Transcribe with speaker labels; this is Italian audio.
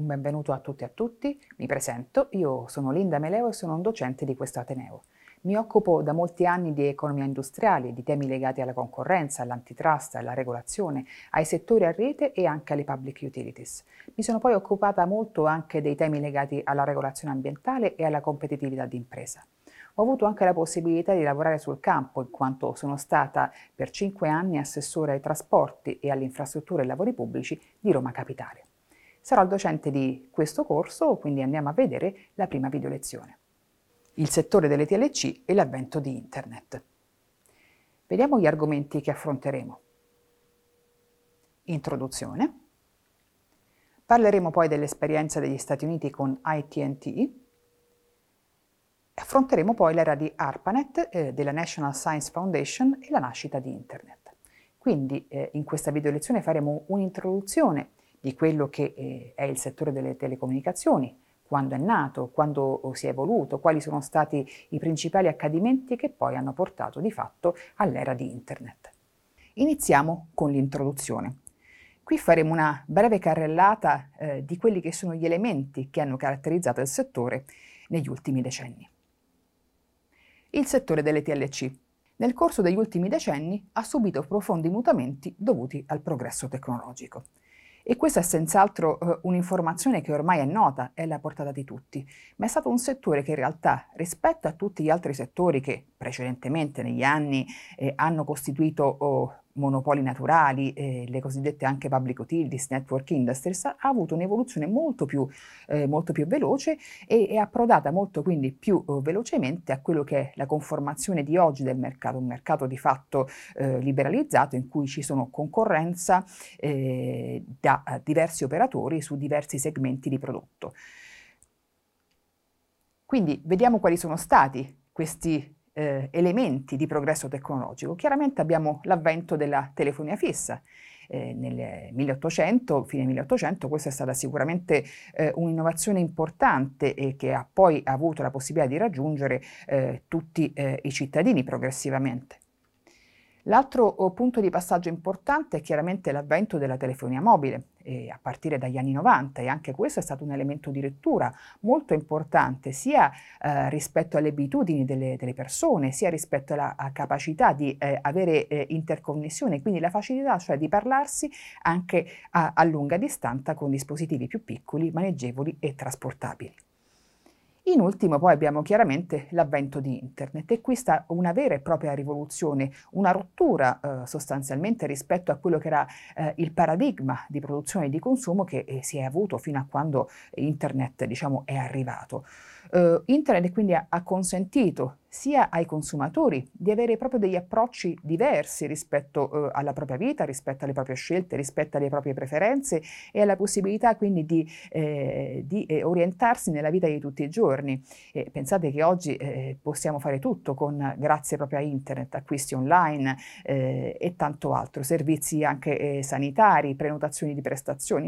Speaker 1: Un benvenuto a tutti e a tutti, mi presento, io sono Linda Meleo e sono un docente di questo Ateneo. Mi occupo da molti anni di economia industriale, di temi legati alla concorrenza, all'antitrust, alla regolazione, ai settori a rete e anche alle public utilities. Mi sono poi occupata molto anche dei temi legati alla regolazione ambientale e alla competitività d'impresa. Ho avuto anche la possibilità di lavorare sul campo, in quanto sono stata per 5 anni assessore ai trasporti e alle infrastrutture e lavori pubblici di Roma Capitale. Sarò il docente di questo corso, quindi andiamo a vedere la prima video lezione. Il settore delle TLC e l'avvento di Internet. Vediamo gli argomenti che affronteremo. Introduzione. Parleremo poi dell'esperienza degli Stati Uniti con AT&T. Affronteremo poi l'era di ARPANET, della National Science Foundation e la nascita di Internet. Quindi in questa video lezione faremo un'introduzione di quello che è il settore delle telecomunicazioni, quando è nato, quando si è evoluto, quali sono stati i principali accadimenti che poi hanno portato di fatto all'era di Internet. Iniziamo con l'introduzione. Qui faremo una breve carrellata di quelli che sono gli elementi che hanno caratterizzato il settore negli ultimi decenni. Il settore delle TLC. Nel corso degli ultimi decenni ha subito profondi mutamenti dovuti al progresso tecnologico. E questa è senz'altro un'informazione che ormai è nota, è alla portata di tutti, ma è stato un settore che in realtà, rispetto a tutti gli altri settori che precedentemente negli anni hanno costituito monopoli naturali, le cosiddette anche public utilities, network industries, ha avuto un'evoluzione molto più veloce e è approdata molto quindi più velocemente a quello che è la conformazione di oggi del mercato, un mercato di fatto liberalizzato in cui ci sono concorrenza da diversi operatori su diversi segmenti di prodotto. Quindi vediamo quali sono stati questi elementi di progresso tecnologico. Chiaramente abbiamo l'avvento della telefonia fissa. Nel 1800, fine 1800, questa è stata sicuramente un'innovazione importante e che ha poi avuto la possibilità di raggiungere tutti i cittadini progressivamente. L'altro punto di passaggio importante è chiaramente l'avvento della telefonia mobile, a partire dagli anni 90, e anche questo è stato un elemento di lettura molto importante sia rispetto alle abitudini delle persone, sia rispetto alla capacità di avere interconnessione, quindi la facilità cioè di parlarsi anche a lunga distanza con dispositivi più piccoli, maneggevoli e trasportabili. In ultimo poi abbiamo chiaramente l'avvento di Internet e qui sta una vera e propria rivoluzione, una rottura sostanzialmente rispetto a quello che era il paradigma di produzione e di consumo che si è avuto fino a quando Internet, diciamo, è arrivato. Internet quindi ha consentito sia ai consumatori di avere proprio degli approcci diversi rispetto alla propria vita, rispetto alle proprie scelte, rispetto alle proprie preferenze e alla possibilità quindi di orientarsi nella vita di tutti i giorni. Pensate che oggi possiamo fare tutto grazie proprio a Internet, acquisti online e tanto altro, servizi anche sanitari, prenotazioni di prestazioni.